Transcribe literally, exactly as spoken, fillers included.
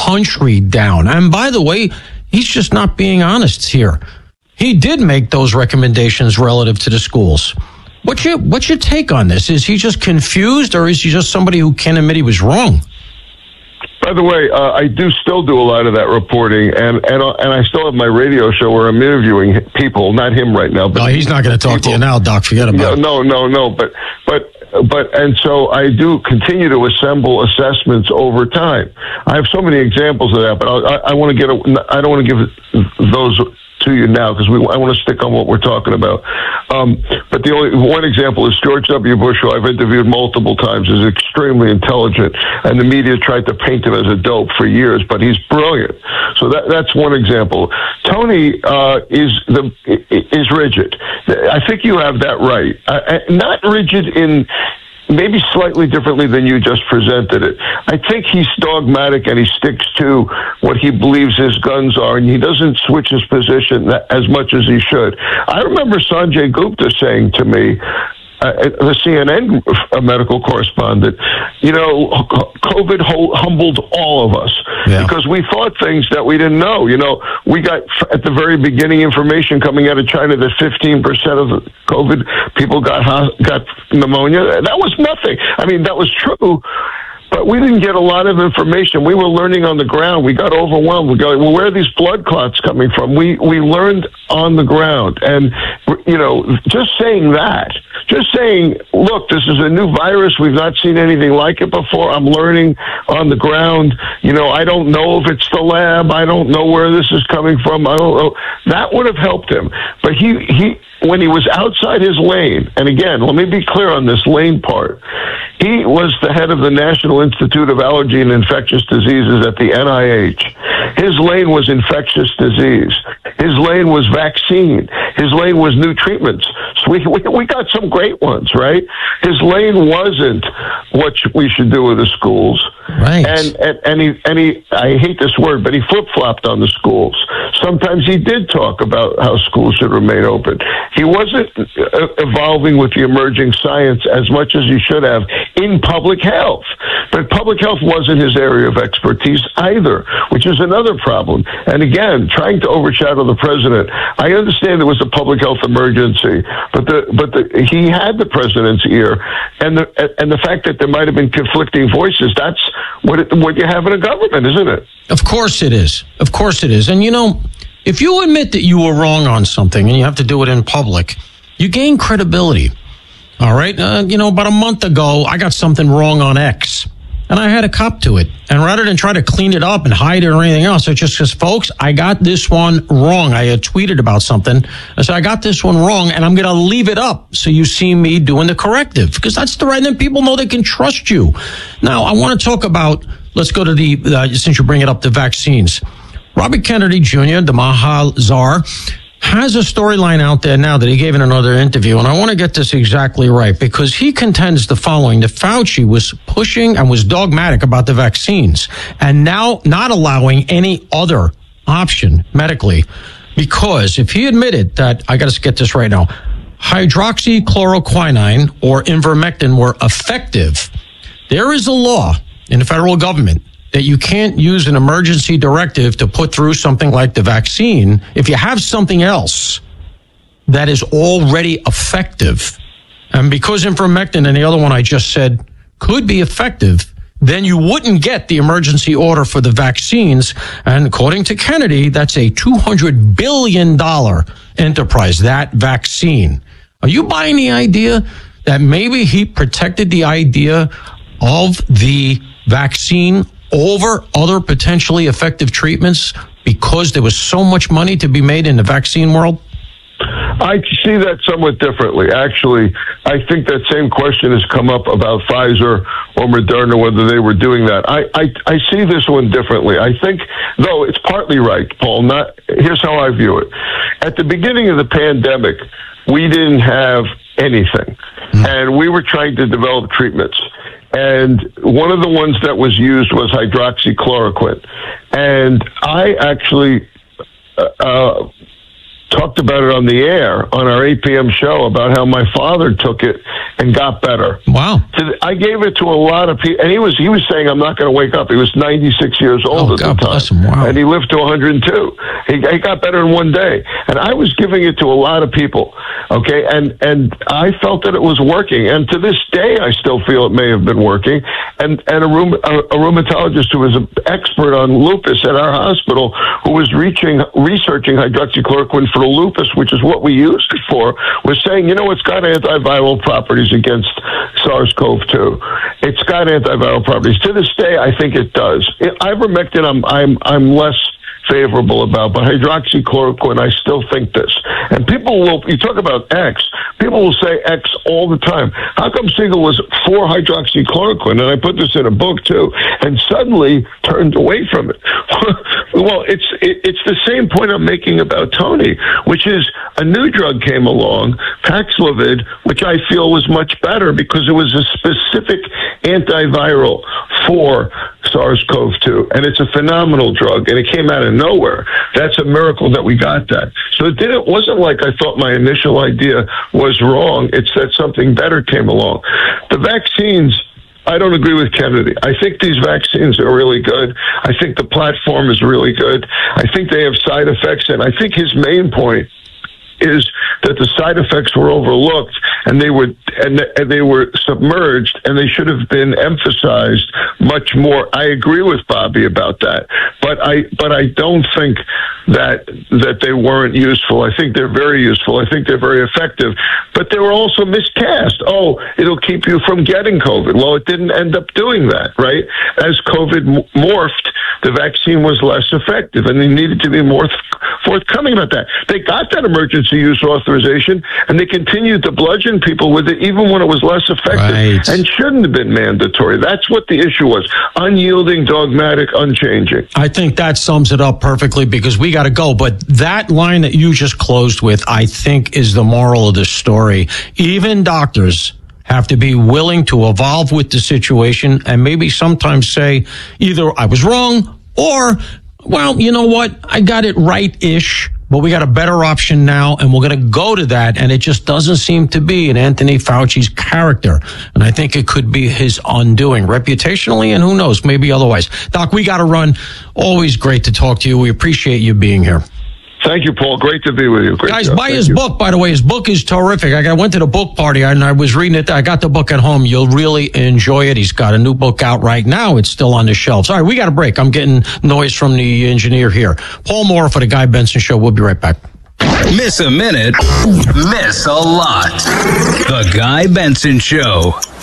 country down. And by the way, he's just not being honest here. He did make those recommendations relative to the schools. What's your, what's your take on this? Is he just confused, or is he just somebody who can't admit he was wrong? By the way, uh, I do still do a lot of that reporting, and and uh, and I still have my radio show where I'm interviewing people, not him right now. But no, he's not going to talk people. to you now, Doc. Forget about no, it. No, no, no. But but but and so I do continue to assemble assessments over time. I have so many examples of that, but I, I, I want to get. A, I don't want to give those to you now because we I want to stick on what we're talking about. Um, but the only one example is George W. Bush, who I've interviewed multiple times, is extremely intelligent, and the media tried to paint him as a dope for years, but he's brilliant. So that that's one example. Tony uh, is the is rigid. I think you have that right. Uh, not rigid in. Maybe slightly differently than you just presented it. I think he's dogmatic and he sticks to what he believes his guns are, and he doesn't switch his position as much as he should. I remember Sanjay Gupta saying to me, uh, the C N N medical correspondent, you know, COVID humbled all of us yeah. because we thought things that we didn't know. You know, we got at the very beginning information coming out of China that fifteen percent of the COVID people got got pneumonia. That was nothing. I mean, that was true. But we didn't get a lot of information. We were learning on the ground. We got overwhelmed. We go, well, where are these blood clots coming from? We we learned on the ground. And, you know, just saying that, just saying, look, this is a new virus. We've not seen anything like it before. I'm learning on the ground. You know, I don't know if it's the lab. I don't know where this is coming from. I don't know. That would have helped him. But he, he when he was outside his lane, and again, let me be clear on this lane part, he was the head of the National Institute of Allergy and Infectious Diseases at the N I H. His lane was infectious disease. His lane was vaccine. His lane was new treatments. So we, we, we got some great ones, right? His lane wasn't what we should do with the schools. Right. And, and, and he, and he, I hate this word, but he flip-flopped on the schools. Sometimes he did talk about how schools should remain open. He wasn't uh, evolving with the emerging science as much as he should have in public health. But public health wasn't his area of expertise either, which is another problem. And again, trying to overshadow the president. I understand it was a public health emergency, but the but the, he had the president's ear, and the and the fact that there might have been conflicting voices. That's what it, what you have in a government, isn't it? Of course it is. Of course it is. And you know, if you admit that you were wrong on something and you have to do it in public, you gain credibility. All right. Uh, you know, about a month ago, I got something wrong on X, and I had to cop to it. And rather than try to clean it up and hide it or anything else, I just says, folks, I got this one wrong. I had tweeted about something. I said, I got this one wrong, and I'm going to leave it up so you see me doing the corrective, because that's the right thing. People know they can trust you. Now, I want to talk about, let's go to the, uh, since you bring it up, the vaccines. Robert Kennedy Junior, the Mahal czar, has a storyline out there now that he gave in another interview, and I want to get this exactly right, because he contends the following: that Fauci was pushing and was dogmatic about the vaccines and now not allowing any other option medically, because if he admitted that, I got to get this right now, hydroxychloroquine or ivermectin were effective, there is a law in the federal government that you can't use an emergency directive to put through something like the vaccine if you have something else that is already effective. And because ivermectin and the other one I just said could be effective, then you wouldn't get the emergency order for the vaccines. And according to Kennedy, that's a two hundred billion dollars enterprise, that vaccine. Are you buying the idea that maybe he protected the idea of the vaccine over other potentially effective treatments because there was so much money to be made in the vaccine world? I see that somewhat differently. Actually, I think that same question has come up about Pfizer or Moderna, whether they were doing that. I, I, I see this one differently. I think, though, it's partly right, Paul. Not, here's how I view it. At the beginning of the pandemic, we didn't have anything, mm. and we were trying to develop treatments. And one of the ones that was used was hydroxychloroquine. And I actually uh, talked about it on the air on our eight p.m. show about how my father took it and got better. Wow. I gave it to a lot of people, and he was he was saying, I'm not going to wake up. He was ninety-six years old oh, at God the time. Bless him. Wow. And he lived to one hundred two. He, he got better in one day. And I was giving it to a lot of people, okay? And and I felt that it was working. And to this day, I still feel it may have been working. And and a, rheum, a, a rheumatologist who was an expert on lupus at our hospital, who was reaching, researching hydroxychloroquine for the lupus, which is what we used it for, was saying, you know, it's got antiviral properties against SARS-C o V two. It's got antiviral properties. To this day, I think it does. Ivermectin, I'm I'm I'm less favorable about, but hydroxychloroquine, I still think this. And people will, you talk about X, people will say X all the time. How come Siegel was for hydroxychloroquine? And I put this in a book too, and suddenly turned away from it. Well, it's it, it's the same point I'm making about Tony, which is a new drug came along, Paxlovid, which I feel was much better because it was a specific antiviral for SARS-C o V two, and it's a phenomenal drug, and it came out of nowhere. That's a miracle that we got that. So it didn't wasn't like I thought my initial idea was wrong. It's that something better came along. The vaccines, I don't agree with Kennedy. I think these vaccines are really good. I think the platform is really good. I think they have side effects, and I think his main point is that the side effects were overlooked and they were and, and they were submerged, and they should have been emphasized much more. I agree with Bobby about that, but I but I don't think that that they weren't useful. I think they're very useful. I think they're very effective, but they were also miscast. Oh, it'll keep you from getting COVID. Well, it didn't end up doing that, right? As COVID morphed, the vaccine was less effective, and they needed to be more forthcoming about that. They got that emergency use authorization, and they continued to bludgeon people with it even when it was less effective, right, and shouldn't have been mandatory. That's what the issue was. Unyielding, dogmatic, unchanging. I think that sums it up perfectly, because we got to go. But that line that you just closed with, I think, is the moral of the story. Even doctors have to be willing to evolve with the situation and maybe sometimes say either I was wrong or, well, you know what, I got it right-ish, but we got a better option now, and we're going to go to that. And it just doesn't seem to be in Anthony Fauci's character. And I think it could be his undoing, reputationally, and who knows, maybe otherwise. Doc, we got to run. Always great to talk to you. We appreciate you being here. Thank you, Paul. Great to be with you. Great Guys, job. buy Thank his you. book, by the way. His book is terrific. I went to the book party and I was reading it. I got the book at home. You'll really enjoy it. He's got a new book out right now. It's still on the shelves. All right, we got a break. I'm getting noise from the engineer here. Paul Moore for the Guy Benson Show. We'll be right back. Miss a minute, miss a lot. The Guy Benson Show.